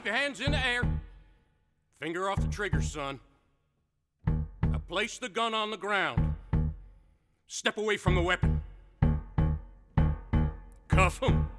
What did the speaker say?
keep your hands in the air. Finger off the trigger, son. Now place the gun on the ground. Step away from the weapon. Cuff him.